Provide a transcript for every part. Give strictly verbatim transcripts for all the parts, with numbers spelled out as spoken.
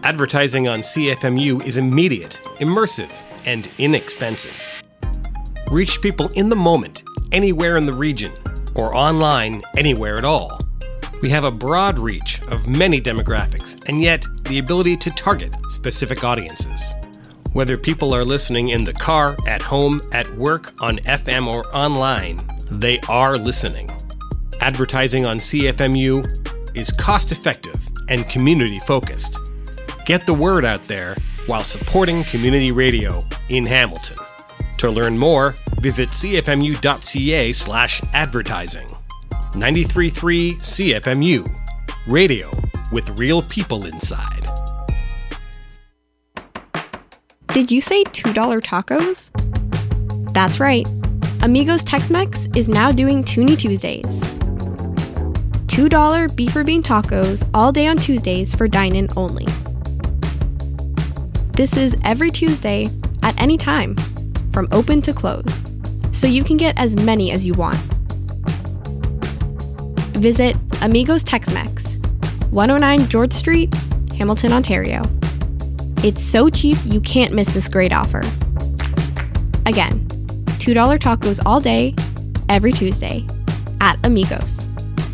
Advertising on C F M U is immediate, immersive, and inexpensive. Reach people in the moment, anywhere in the region, or online anywhere at all. We have a broad reach of many demographics, and yet the ability to target specific audiences. Whether people are listening in the car, at home, at work, on F M, or online, they are listening. Advertising on C F M U is cost-effective and community-focused. Get the word out there while supporting community radio in Hamilton. To learn more, visit cfmu.ca slash advertising. ninety-three point three C F M U. Radio with real people inside. Did you say two dollar tacos? That's right. Amigos Tex-Mex is now doing Toonie Tuesdays. two dollar beef or bean tacos all day on Tuesdays for dine-in only. This is every Tuesday at any time, from open to close, so you can get as many as you want. Visit Amigos Tex-Mex, one oh nine George Street, Hamilton, Ontario. It's so cheap you can't miss this great offer. Again, two dollar tacos all day, every Tuesday, at Amigos.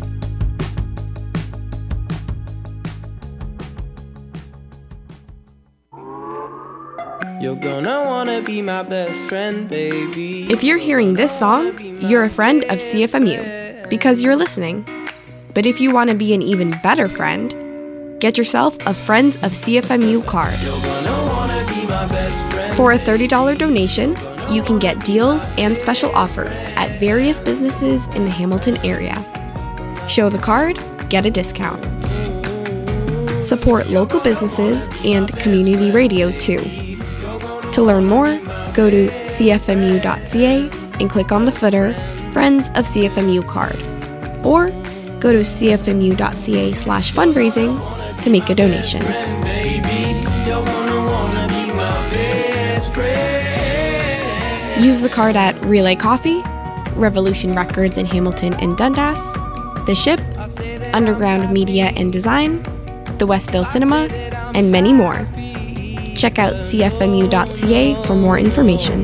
You're gonna wanna be my best friend, baby. If you're hearing this song, you're a friend of C F M U, because you're listening. But if you want to be an even better friend, get yourself a Friends of C F M U card. You're gonna wanna be my best friend. For a thirty dollar donation, you can get deals and special offers at various businesses in the Hamilton area. Show the card, get a discount. Support local businesses and community radio too. To learn more, go to c f m u dot c a and click on the footer Friends of C F M U card. Or go to c f m u dot c a slash fundraising to make a donation. Use the card at Relay Coffee, Revolution Records in Hamilton and Dundas, The Ship, Underground Media and Design, the Westdale Cinema, and many more. Check out c f m u dot c a for more information.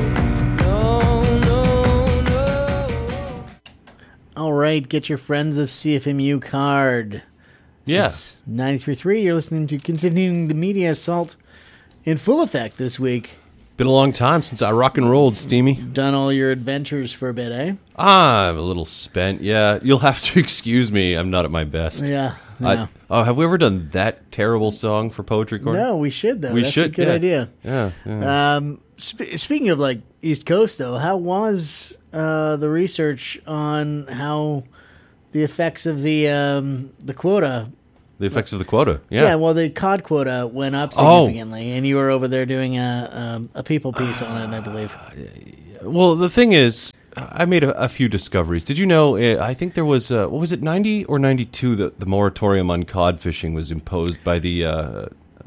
All right, get your Friends of C F M U card. Yeah. ninety-three point three, you're listening to Continuing the Media Assault in full effect this week. Been a long time since I rock and rolled, Steamy. Done all your adventures for a bit, eh? Ah, I'm a little spent, yeah. You'll have to excuse me, I'm not at my best. Yeah. I, No. oh, have we ever done that terrible song for Poetry Corner? No, we should, though. We That's should, a good yeah. idea. Yeah. yeah. Um, sp- speaking of, like, East Coast, though, how was uh, the research on how the effects of the um, the quota... The effects of the quota, yeah. Yeah, well, the cod quota went up significantly, oh. and you were over there doing a um, a people piece on it, I believe. Well, the thing is, I made a, a few discoveries. Did you know, uh, I think there was, uh, what was it, ninety or ninety-two, that the moratorium on cod fishing was imposed by the uh,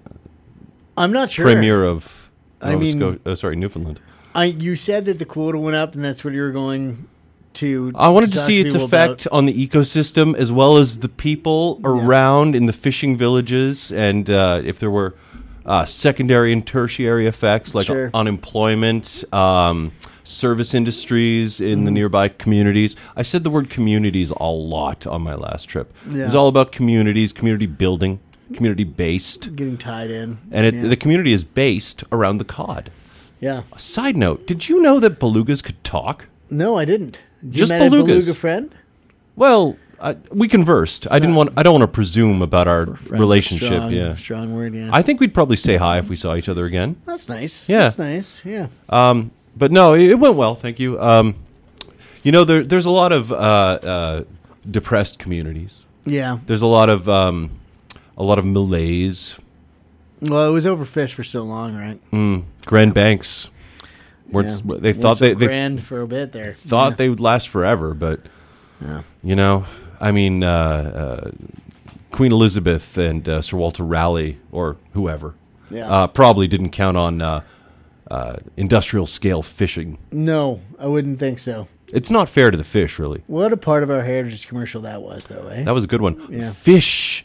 I'm not sure. Premier of Nova I mean, Scotia, uh, sorry, Newfoundland. I You said that the quota went up, and that's what you were going to... I wanted to to see its effect about. on the ecosystem as well as the people around in the fishing villages, and uh, if there were uh, secondary and tertiary effects like Sure. unemployment, um, service industries in mm. the nearby communities. I said the word communities a lot on my last trip. Yeah. It was all about communities, community building, community-based. Getting tied in. And it, yeah. the community is based around the cod. Yeah. A side note, did you know that belugas could talk? No, I didn't. Did Just you met belugas. a beluga friend? Well, I, we conversed. I didn't want. I don't want to presume about our Friend, relationship. strong, yeah, strong word. Yeah, I think we'd probably say hi if we saw each other again. that's nice. Yeah. that's nice. Yeah. Um, but no, it, it went well. Thank you. Um, you know, there, there's a lot of uh, uh, depressed communities. Yeah. There's a lot of um, a lot of malaise. Well, it was overfished for so long, right? Mm, Grand Banks. Weren't, Yeah. They Went thought so they, they grand for a bit there. thought yeah. they would last forever, but Yeah. you know, I mean, uh, uh, Queen Elizabeth and uh, Sir Walter Raleigh or whoever Yeah. uh, probably didn't count on uh, uh, industrial scale fishing. No, I wouldn't think so. It's not fair to the fish, really. What a part of our heritage commercial that was, though, eh? That was a good one. Yeah. Fish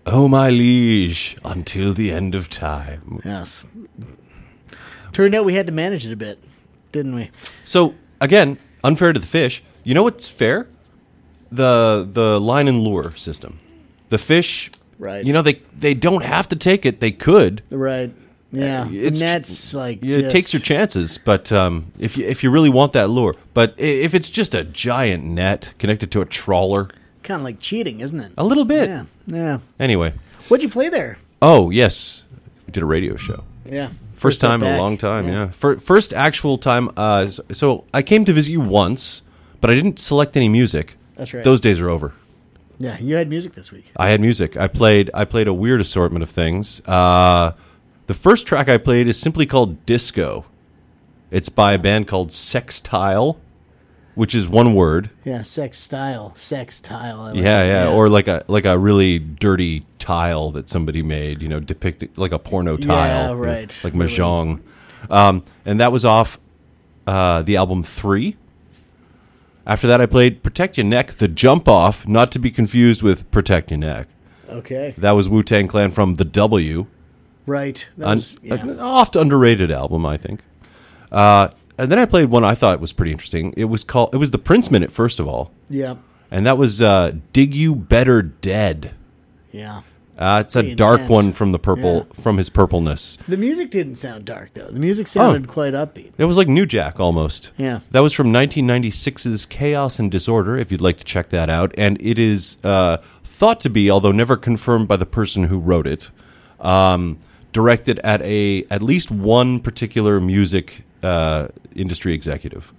Oh, my liege, until the end of time. Yes. Turned out we had to manage it a bit, didn't we? So, again, unfair to the fish. You know what's fair? The the line and lure system. The fish, Right. you know, they, they don't have to take it. They could. Right. Yeah. It's and that's like Yeah, it just- takes your chances, but um, if you if you really want that lure, but i- if it's just a giant net connected to a trawler, kind of like cheating, isn't it? a little bit. Yeah. Yeah. Anyway, What'd you play there? oh yes, we did a radio show. Yeah. First step time in a back. long time, yeah. Fir- First actual time. Uh, s- so I came to visit you once, but I didn't select any music. That's right. Those days are over. Yeah, you had music this week. I had music. I played. I played a weird assortment of things. Uh, the first track I played is simply called Disco. It's by a band called Sextile, which is one word. Yeah, sex style, sex tile. I like Yeah, it. yeah, or like a like a really dirty tile that somebody made, you know, depicting like a porno tile, Yeah, right. like Really. mahjong. Um, and that was off uh, the album Three. After that, I played Protect Your Neck, the Jump Off, not to be confused with Protect Your Neck. Okay. That was Wu-Tang Clan from The W, Right. That an, was, yeah. an oft underrated album, I think. Uh, and then I played one I thought was pretty interesting. It was called. It was the Prince Minute, first of all, yeah. and that was uh, "Dig You Better Dead." Yeah. Uh, it's a Pretty dark intense. one from the purple Yeah. from his purpleness. The music didn't sound dark though. The music sounded Oh. quite upbeat. It was like New Jack almost. Yeah. That was from nineteen ninety-six's Chaos and Disorder, if you'd like to check that out. And it is uh, thought to be, although never confirmed by the person who wrote it, um, directed at a at least one particular music uh, industry executive.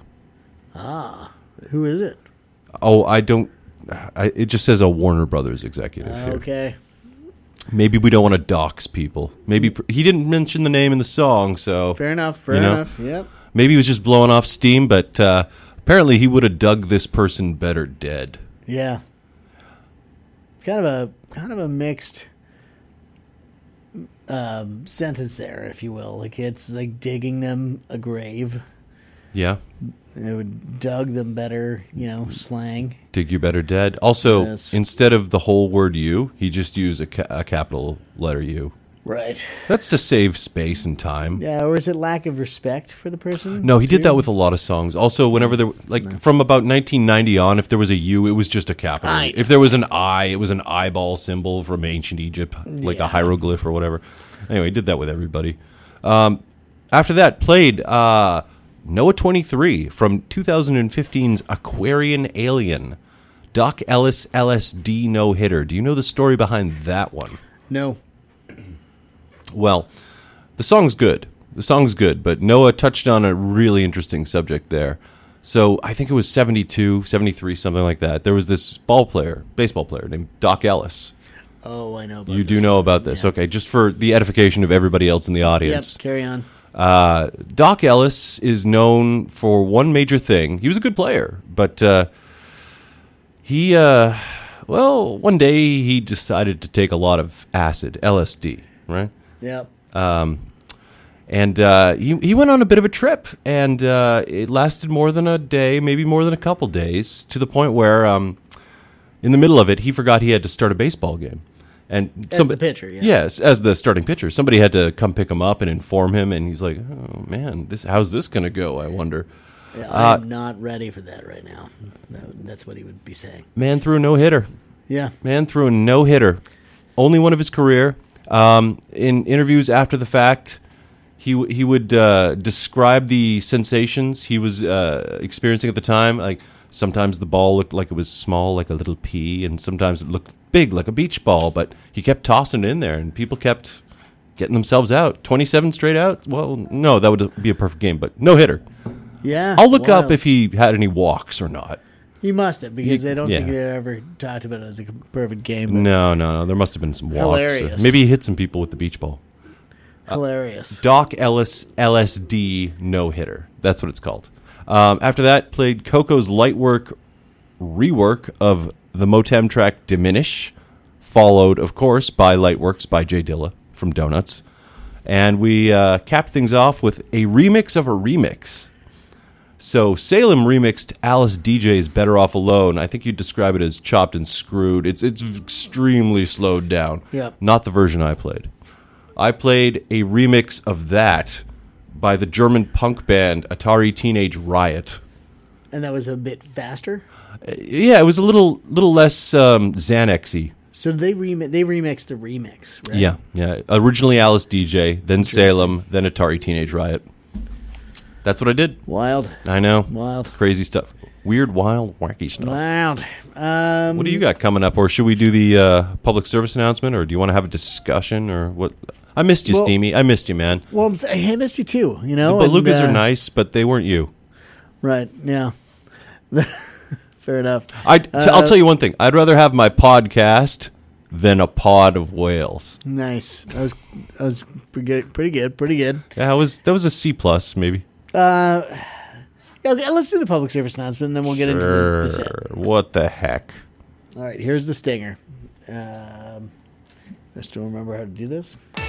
Who is it? Oh, I don't. I, it just says a Warner Brothers executive here. Okay. Maybe we don't want to dox people. Maybe pr- he didn't mention the name in the song, so Fair enough. Fair You know? enough. Yep. maybe he was just blowing off steam. But uh, apparently, he would have dug this person better dead. Yeah. It's kind of a kind of a mixed um, sentence there, if you will. Like it's like digging them a grave. Yeah, It would dug them better, you know, slang. dig you better dead. Also, Yes. instead of the whole word "you," he just used a, ca- a capital letter "U." Right. That's to save space and time. Yeah, or is it lack of respect for the person? No, he did too? that with a lot of songs. Also, whenever there, like from about nineteen ninety on, if there was a U, it was just a capital. I know. If there was an I, it was an eyeball symbol from ancient Egypt, like Yeah. a hieroglyph or whatever. Anyway, he did that with everybody. Um, after that, played uh, Noah twenty-three from twenty fifteen's Aquarian Alien. Doc Ellis L S D no hitter. Do you know the story behind that one? No. Well, the song's good. The song's good, but Noah touched on a really interesting subject there. So I think it was seventy-two, seventy-three, something like that. There was this ball player, baseball player named Doc Ellis. Oh, I know about You this do know one. about this. Yeah. Okay, just for the edification of everybody else in the Yep, audience. carry on. Uh, Doc Ellis is known for one major thing. He was a good player, but uh, he, uh, well, one day he decided to take a lot of acid, L S D, right? Yep. And uh, he he went on a bit of a trip, and uh, it lasted more than a day, maybe more than a couple days, to the point where, um, in the middle of it, he forgot he had to start a baseball game. And As somebo- the pitcher, yeah. Yes, as the starting pitcher. Somebody had to come pick him up and inform him, and he's like, "Oh man, this how's this going to go? I wonder." Yeah, Uh, I'm not ready for that right now. That- That's what he would be saying. Man threw a no hitter. Yeah. Man threw a no hitter, only one of his career. Um, in interviews after the fact, he w- he would uh, describe the sensations he was uh, experiencing at the time. Like sometimes the ball looked like it was small, like a little pea, and sometimes it looked big, like a beach ball. But he kept tossing it in there, and people kept getting themselves out. Twenty-seven straight out. Well, no, that would be a perfect game, but no hitter. Yeah. I'll look up wild. if he had any walks or not. He must have, because He- I don't yeah. think they ever talked about it as a perfect game. But No, no, no. There must have been some walks. or- Hilarious. maybe he hit some people with the beach ball. hilarious. Doc Ellis L S D no hitter. That's what it's called. Um, after that, played Coco's Lightwork rework of the Motem track Diminish, followed, of course, by Lightworks by Jay Dilla from Donuts. And we uh, capped things off with a remix of a remix. So Salem remixed Alice D J's Better Off Alone. I think you'd describe it as chopped and screwed. It's it's extremely slowed down. Yep. Not the version I played. I played a remix of that by the German punk band Atari Teenage Riot. And that was a bit faster? Uh, yeah, it was a little little less um, Xanax-y. So they remi- they remixed the remix, right? Yeah, yeah. Originally Alice D J, then Salem, then Atari Teenage Riot. That's what I did. Wild. I know. Wild. Crazy stuff. Weird, wild, wacky stuff. Wild. Um, What do you got coming up? Or should we do the uh, public service announcement? Or do you want to have a discussion? Or what? I missed you, Well- Steamy. I missed you, man. Well, I'm, si I missed you too, you know? The and, belugas uh, are nice, but they weren't you. Right, yeah. Fair enough. I, t- I'll tell you one thing. I'd rather have my podcast than a pod of whales. Nice. That was that was pretty good. Pretty good. Pretty good. Yeah, that was, that was a C plus, maybe. Uh, yeah, okay, let's do the public service announcement, and then we'll get into the, the set. Sure. What the heck? All right, here's the stinger. Um, I still remember how to do this.